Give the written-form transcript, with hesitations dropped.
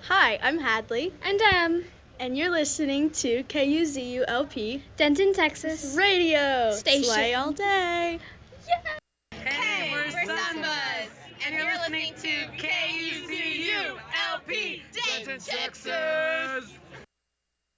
Hi, I'm Hadley, And and you're listening to KUZULP Denton, Texas. Radio. Station. Slay all day. Hey, we're Sunbuzz, and you're listening to KUZU LP Denton, Texas.